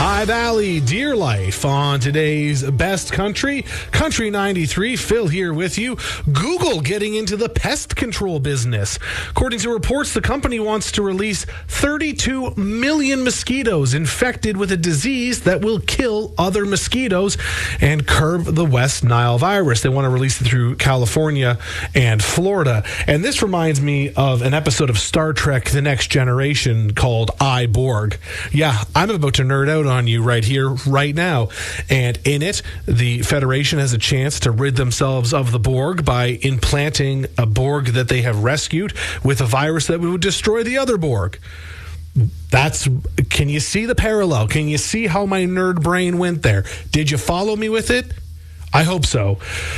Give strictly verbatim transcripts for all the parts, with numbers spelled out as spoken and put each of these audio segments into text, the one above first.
High Valley Deer Life on today's Best Country. Country ninety-three, Phil here with you. Google getting into the pest control business. According to reports, the company wants to release thirty-two million mosquitoes infected with a disease that will kill other mosquitoes and curb the West Nile virus. They want to release it through California and Florida. And this reminds me of an episode of Star Trek The Next Generation called I, Borg. Yeah, I'm about to nerd out on you right here, right now. And in it, the Federation has a chance to rid themselves of the Borg by implanting a Borg that they have rescued with a virus that would destroy the other Borg. That's, can you see the parallel? Can you see how my nerd brain went there? Did you follow me with it? I hope so.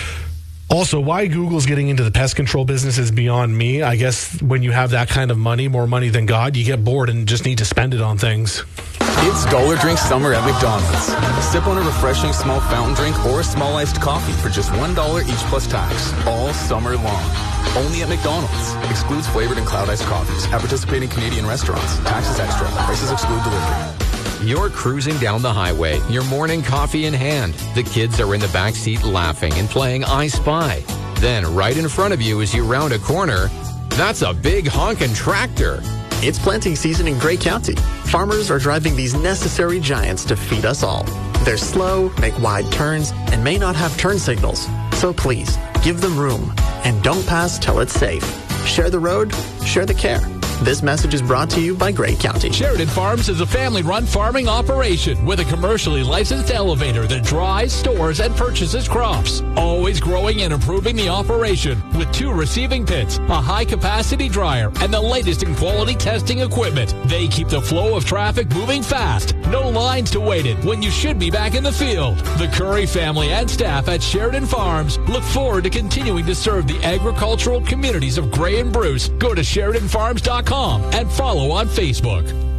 Also, why Google's getting into the pest control business is beyond me. I guess when you have that kind of money, more money than God, you get bored and just need to spend it on things. It's Dollar Drink Summer at McDonald's. Sip on a refreshing small fountain drink or a small iced coffee for just one dollar each plus tax, all summer long. Only at McDonald's. Excludes flavored and cloud iced coffees at participating Canadian restaurants. Taxes extra. Prices exclude delivery. You're cruising down the highway, your morning coffee in hand. The kids are in the back seat laughing and playing I Spy. Then right in front of you as you round a corner, that's a big honkin' tractor. It's planting season in Grey County. Farmers are driving these necessary giants to feed us all. They're slow, make wide turns, and may not have turn signals. So please, give them room and don't pass till it's safe. Share the road, share the care. This message is brought to you by Grey County. Sheridan Farms is a family-run farming operation with a commercially licensed elevator that dries, stores, and purchases crops. Always growing and improving the operation with two receiving pits, a high-capacity dryer, and the latest in quality testing equipment. They keep the flow of traffic moving fast. No lines to wait in when you should be back in the field. The Curry family and staff at Sheridan Farms look forward to continuing to serve the agricultural communities of Gray and Bruce. Go to Sheridan Farms dot com and follow on Facebook.